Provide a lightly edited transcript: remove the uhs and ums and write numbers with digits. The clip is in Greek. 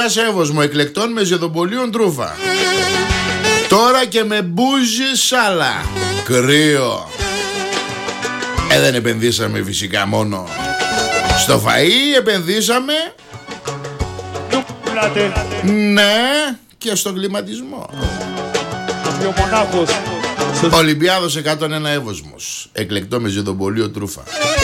Εύωσμο εκλεκτών με ζεδομπολίων τρούφα. Τώρα και με μπούζι σάλα. Κρύο. Δεν επενδύσαμε φυσικά μόνο στο φαΐ, επενδύσαμε ναι και στον κλιματισμό. Ολυμπιάδος 101 Εύωσμος εκλεκτό με ζεδομπολίο τρούφα.